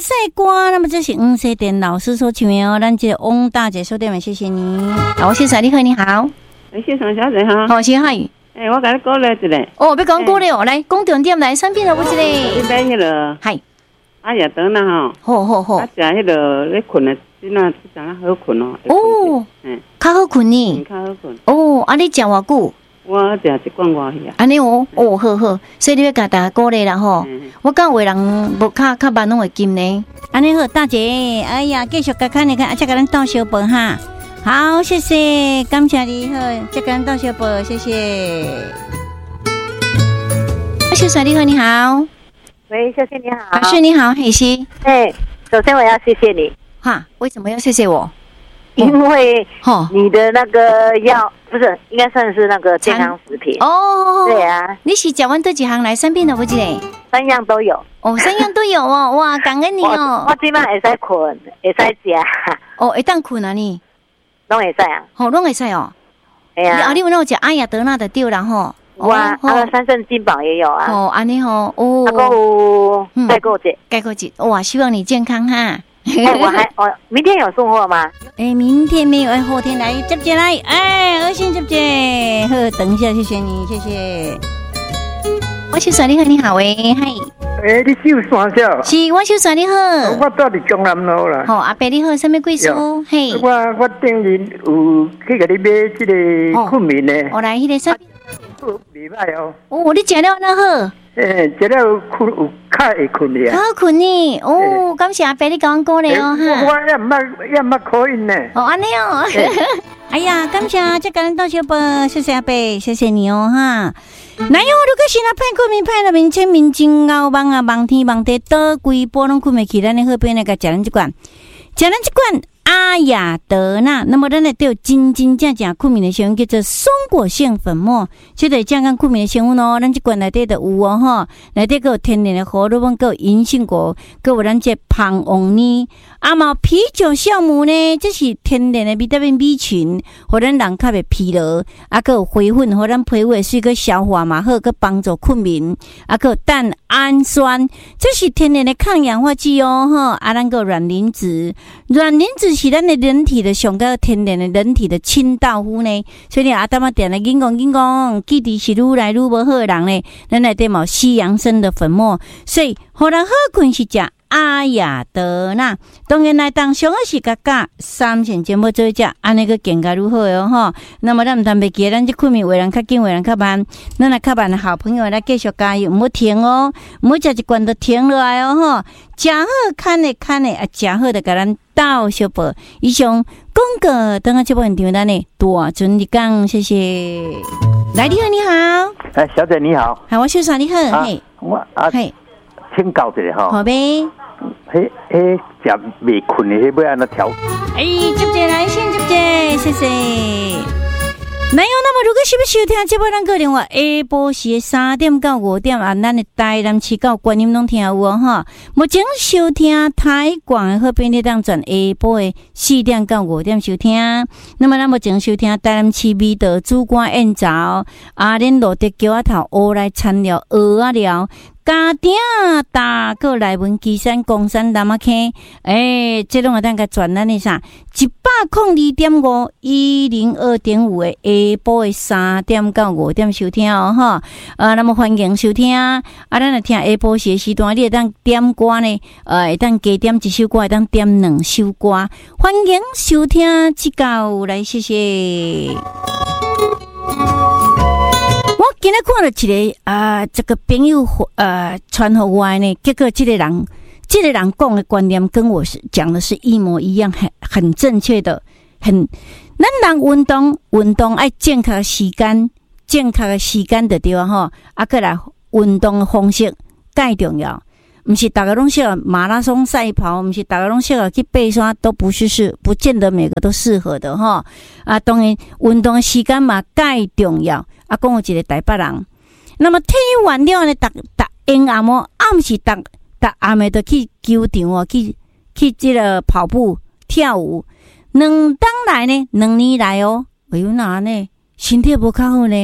赛歌，那么这是黄世典老师所唱的哦。咱这个翁大姐收电话，谢谢你。好，我先生你好，你好。 先生小姐哈。 好，先嗨。 我甲你鼓励一下。 哦，要讲鼓励哦，来讲重点来，产品了有一个。 你买迄个。嗨。夜顿啦吼。好。食迄个咧困的，真啊好困哦。 哦。较好困呢。 较好困。 哦，你食偌久？ 我食一罐外去啊。 安尼哦，好，所以你要甲大家鼓励啦吼。我讲有的人无较慢拢会金呢。安尼好，大姐，哎呀，继续甲看你看，再甲咱倒小杯哈。好，谢谢，感谢你好，再甲咱倒小杯，谢谢。秀水你好，你好。 喂，秀秀你好。 阿秀你好，黑西。 首先我要谢谢你。 哈，为什么要谢谢我？ 因为你的那个药不是应该算是那个健康食品哦。 对啊， 你是讲完这几行来3遍了不？记得 3样都有哦，3样都有哦，哇，感恩你哦。 我今晚会使困，会使食。 哦，会当困啊你？ 拢会使啊。 哦，拢会使哦。 哎呀， 你有有食阿雅德纳的对啦吼。 哇，三圣金宝也有啊。 哦，安尼吼，哦， 还有钙构剂， 哇，希望你健康哈。 我明天有送货吗？ 明天没有，后天来接来，我先接。好，等一下，谢谢你，谢谢。我秀山你好，你好嗨。 你秀山小？ 是，我秀山你好。 我住伫中南路啦。 好，阿伯你好，什么贵事？嘿。 我顶日有去给你买这个困眠的。 我来，迄个啥？ 袂歹哦。 哦，你食了那好。 食了困有较会困的。 较好困呢。哦，感谢阿伯你甲我鼓励哦哈。 我也捌可以呢。 哦，安尼哦。哎呀，感谢这个人道小宝，谢谢阿伯，谢谢你哦哈。那有如果是那派困眠派了面前面真熬忙啊，忙天忙地，倒规波拢困袂起，咱的好边那个食咱这罐阿雅德纳，那么咱来对真正困眠的成分叫做松果性粉末，这个健康困眠的成分哦，咱这罐内底都有哦哈，内底有天然的荷尔蒙，有银杏果，有咱这胖黄呢，嘛啤酒酵母呢，这是天然的维他命 B 群，互咱人较袂疲劳，有回粉，互咱皮肤是个消化嘛好，个帮助困眠，有蛋氨酸，这是天然的抗氧化剂哦哈，咱个软磷脂是咱的人体的上个天然的人体的清道夫呢，所以你当嘛点来紧讲，记忆是愈来愈无好的人呢，咱内底有西洋参的粉末，所以互人好困是食阿雅德纳，当然来当上个是加3成节目做食，安尼个健康如何哦哈？那么咱唔通袂记，咱这困眠为人较紧，为人较慢，咱来较慢的好朋友来继续加油，唔好停哦，唔好食一罐就停落来哦哈！食好看的食好的甲咱倒小宝。以上广告等下这部分场咱呢大尊你讲，谢谢。来，你好，你好。 小姐你好。 我秀山你好。嘿， 我嘿， 请教一下哈。 好呗。 食未困的，要安怎调？ 接来，先接，谢谢。那么如果是要收听这部咱个电话，下晡时3点到5点啊，咱的台南市到观音拢听有哦哈。目前收听台广的好便利当转下晡的4点到5点收听。那么咱目前收听台南市味道主管宴灶恁路德桥仔头乌来餐寮蚵仔寮。家庭大个来文基山公山南坑，这种啊，咱个转咱的啥102.5 102.5的下晡的3点到5点收听哦哈。那么欢迎收听咱来听下晡时段，你会当点歌呢？会当加点一首歌，会当点2首歌。欢迎收听，指教来，谢谢。我今日看了一个这个朋友传给我呢，结果这个人讲的观念跟我讲的是一模一样，很正确的，咱人运动爱正确的时间就对啊吼，过来运动的方式介重要。不是大家拢适合马拉松赛跑，不是大家拢适合去爬山，都不见得每个都适合的哈。当然运动的时间嘛介重要。讲有一个台北人，那么体育完了呢，逐下暗哦，暗时逐暗暝都去球场哦，去这个跑步跳舞。2年来哦，哎呦哪呢？身体无较好呢？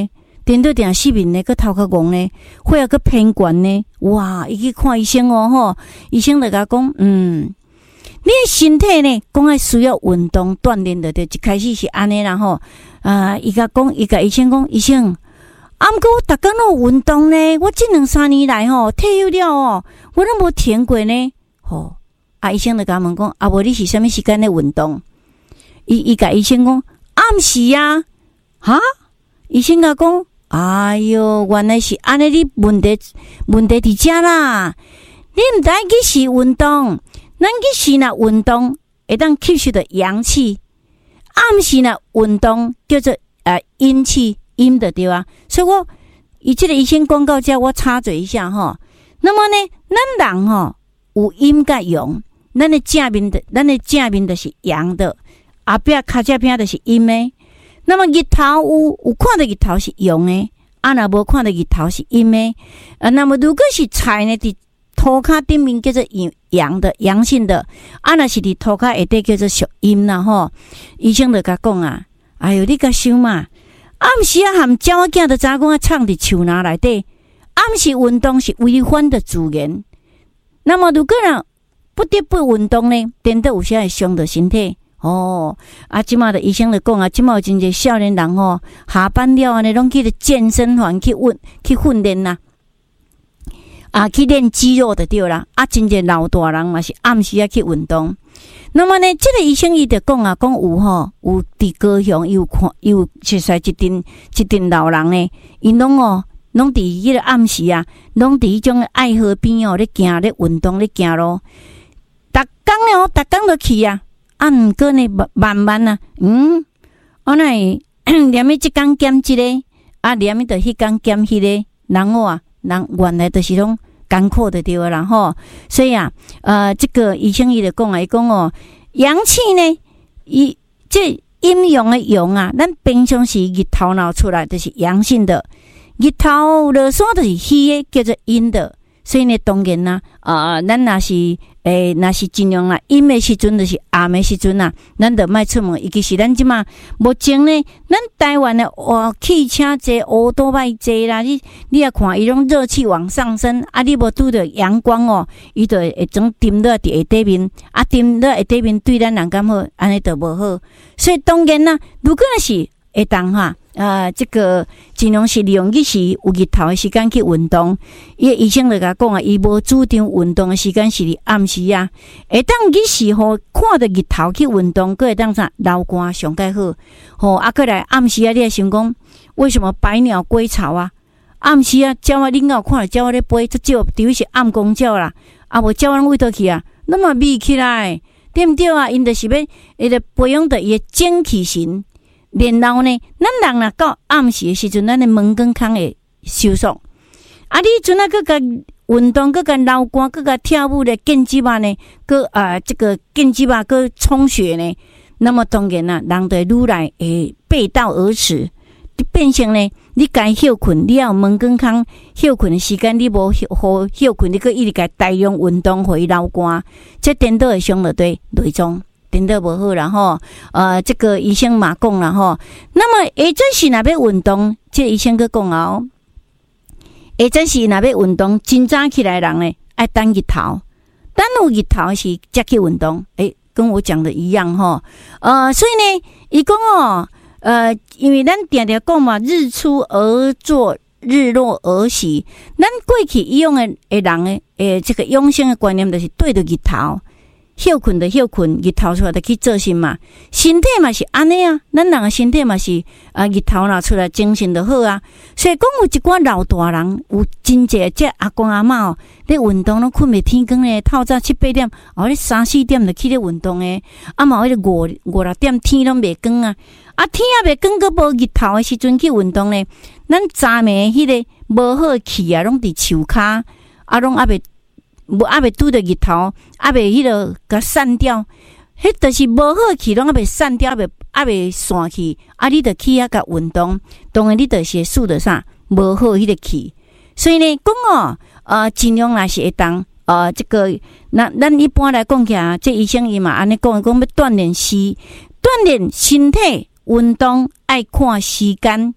颠倒定失眠呢，个头壳戆呢，血压个偏高呢，哇！伊去看医生哦吼，医生就甲讲，你的身体呢，讲爱需要运动锻炼的，就一开始是安尼啦吼。伊甲医生讲，医生，毋过我逐工都有运动呢，我这2-3年来吼，退休了哦，我都无停过呢，吼。医生就甲问讲，无你是啥物时间咧运动？伊甲医生讲，毋是啊，哈？医生甲讲，哎哟，原来是安尼，你问题伫遮啦。你毋知去是运动，咱去是若运动会当吸收到阳气，毋是若运动叫做阴气，阴的对啊。所以伊这个医生讲到遮，我插嘴一下吼。那么呢，咱人吼有阴甲阳。咱的正面就是阳的，后壁脚这边就是阴的。那么日头有看到日头是阳的，若无看到日头是阴的。那么如果是菜呢，伫涂骹顶面叫做阳的，阳性的；若是伫涂骹下底叫做属阴啦吼。医生就甲讲啊，哎哟，你甲想嘛，暗时含鸟仔囝就知影讲藏伫树林内底，暗时运动是违反的自然。那么如果不得不运动呢，颠倒有时会伤到身体哦。即马的医生就讲即马有真侪少年人吼，下班了安尼拢去健身房去训练啦，去练肌肉就对啦。真侪老大人嘛是暗时去运动。那么呢，这个医生伊就讲讲有伫高雄有熟悉一阵老人呢，因拢伫迄个暗时拢伫迄种爱河边咧行咧运动咧行咯。逐工都去毋过呢慢慢我乃连伊即工减即个，连伊着迄工减迄个，然后人原来就是拢艰苦的对啦吼。所以这个医生伊就讲伊讲阳气呢，伊这阴阳的阳咱平常时日头闹出来就是阳性的，日头落山就是虚的，叫做阴的。所以呢，当然啦，咱若是尽量啦，阴的时阵就是暗的时阵啦，咱就莫出门。尤其是咱即马目前呢，咱台湾的汽车济，乌多摆济啦，你也看伊种热气往上升，你无拄着阳光伊就会总沉落伫下底面，沉落下底面对咱人感好，安尼就无好。所以当然啦，如果是会当这个尽量是利用日时有日头的时间去运动。伊医生就甲讲伊无主张运动的时间是伫暗时会当日时看到日头去运动，佫会当流汗上介好。佫来暗时你会想讲，为什么百鸟归巢暗时鸟你有看到鸟咧飞，足少，除非是暗光鸟啦，无鸟人位倒去那么密起来，对毋对因就是要伊就培养着伊的精气神。然后呢，咱人到暗时的时阵，咱的门更康会收缩。你阵佫甲运动，佫甲流汗，佫甲跳舞咧，健肌肉呢，佫这个健肌肉佫充血呢，那么当然人就愈来会背道而驰，变成呢，你该休困，你要有门更康休困的时间，你无好休困，你佫一直甲大量运动，互伊流汗，这颠倒会伤了对内脏。颠倒无好啦吼，这个医生嘛讲啦吼。那么下阵时若要运动，这个医生佫讲下阵时若要运动，真早起来人呢爱等日头，等有日头时才去运动。跟我讲的一样吼。所以呢，伊讲因为咱常常讲嘛，日出而作，日落而息。咱过去以往的人的这个养生的观念，就是对着日头。休困就休困，日头出来就去做事嘛。身体嘛是安尼咱人的身体嘛是日头拿出来精神就好所以讲有一寡老大人有真济这阿公阿嬷咧运动拢困袂天光咧，透早7-8点，咧3-4点就去咧运动咧。嘛迄个5-6点天拢袂光天也袂光，佫无日头的时阵去运动咧，咱昨暝迄个无好的气拢伫树骹拢还袂拄着日头，还袂迄个甲散掉，迄就是无好气，拢还袂散掉，还袂散去。你着去甲运动，当然你就是会输着无好迄个气。所以呢，讲尽量若是会当这个，咱一般来讲起来，这医生伊嘛安尼讲要锻炼身体运动，爱看时间。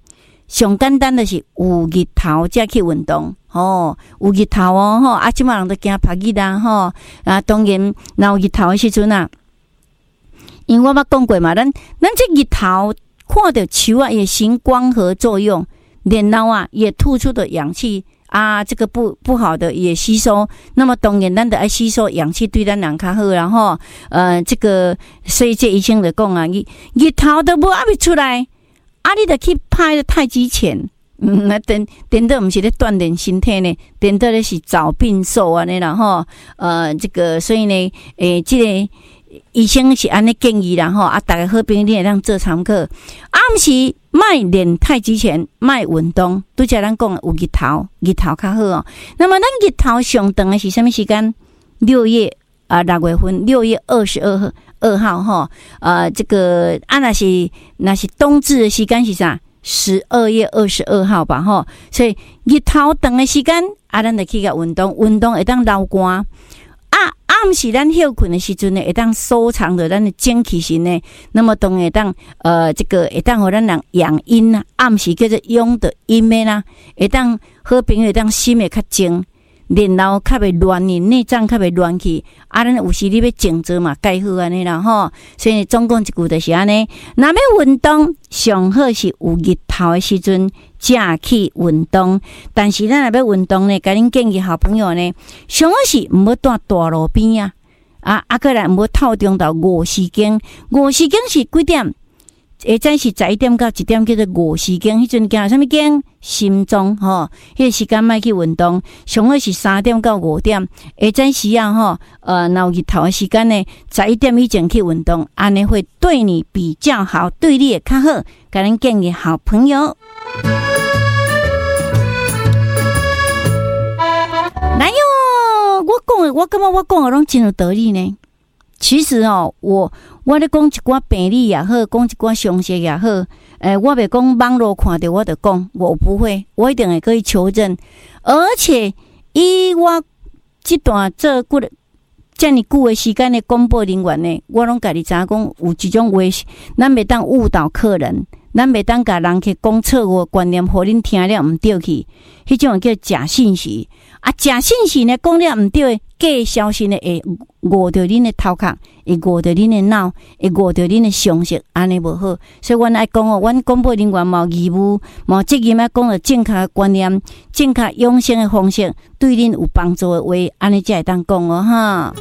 上简单的是有日头才去运动哦，有日头哦吼，啊，即马人都惊晒日啦吼，啊，当然若有日头的时阵啊，因为我捌讲过嘛，咱这日头看到树啊，也行光合作用，然后啊，也吐出的氧气啊，这个不好的也吸收，那么当然咱得爱吸收氧气，对咱人较好，然后这个所以这医生就讲啊，日头都无还没出来。啊！你得去拍太极拳，等到不是咧锻炼身体呢，等到咧是早病瘦啊，然后这个所以呢，这个医生是安尼建议啦吼，啊，大家好朋友你会当做参考。暗时卖练太极拳，卖运动，拄则咱讲有日头较好哦。那么咱日头上长的是什么时间？6月份，6月22号哈，这个若是冬至的时间是啥？12月22号吧哈，所以日头长的时间咱就去甲运动会当流汗暗时咱休困的时阵呢，会当收藏着咱的精气神呢，那么当会当这个会当互咱人养阴啊，暗时叫做阳的阴的啦，会当好朋友会当心会较静。然后较袂乱呢，内脏较袂乱去，咱有时你要静坐嘛，介好安尼啦吼。所以总共一句就是安尼，若要运动，上好是有日头的时阵才去运动。但是咱若要运动呢，甲恁建议好朋友呢，上好是毋好住大路边啊，过来毋好透中到5时间是几点？下早是11点到1点叫做5时间，迄阵行什么间？心脏吼，迄个时间莫去运动，上好是3点到5点。下早时啊吼，若有日头的时间呢，11点以前去运动，安尼会对你比较好，对你也较好。甲咱建议好朋友。来哟，我感觉我讲的拢真有道理呢。其实哦，我咧讲一寡病理也好，讲一寡常识也好，我袂讲网络看到我就讲，我不会，我一定会可以求证。而且以我这段这么久的时间的广播人员呢，我拢家己知影讲有一种话，咱袂当误导客人，咱袂当甲人去讲错误观念，互恁听了毋对去，迄种叫假信息。假信息呢，讲了毋对的，假消息呢会误着恁的头壳，会误着恁的脑，会误着恁的常识，安尼无好。所以阮爱讲哦，阮广播人员嘛有义务，嘛有责任要讲着正确的观念、正确养生的方式，对恁有帮助的话，安尼才会当讲哦哈。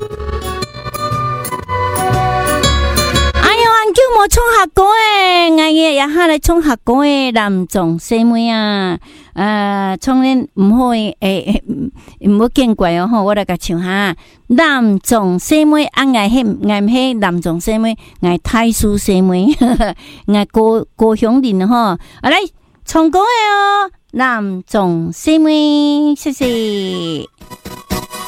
叫我创学歌诶，我也下来创学歌诶，男众姐妹啊，创恁唔好诶，唔好见怪哦吼，我来甲唱哈，男众姐妹啊，爱迄男众姐妹，爱太叔姐妹，爱高雄人吼，来唱歌诶哦，男众姐妹，谢谢。